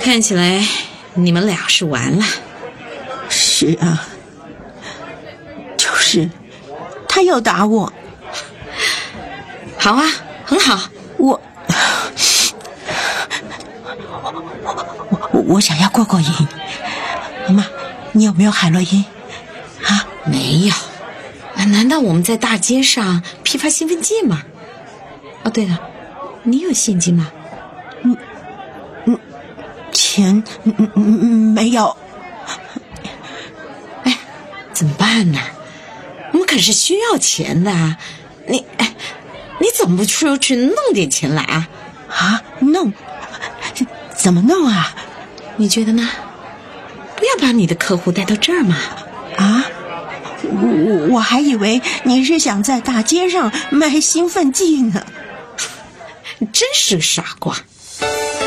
看起来你们俩是完了。 是啊，就是他要打我。 好啊，很好。 我想要过过瘾。妈，你有没有海洛因啊？ 没有。难道我们在大街上批发兴奋剂吗？哦，对了，你有现金吗？ 钱没有。 哎，怎么办呢？我们可是需要钱的啊。你怎么不出去弄点钱来啊？ 啊，弄？怎么弄啊？ 你觉得呢？不要把你的客户带到这儿嘛。 啊？我还以为你是想在大街上卖兴奋剂呢。 你真是个傻瓜。